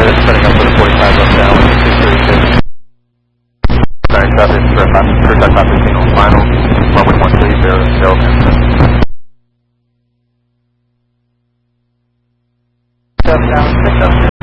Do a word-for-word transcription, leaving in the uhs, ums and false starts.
it's setting up for the forty-five left down with six thirty-six. Sorry, traffic for contact not fifteen on final. Runway one three zero, Delta. Step down, pick up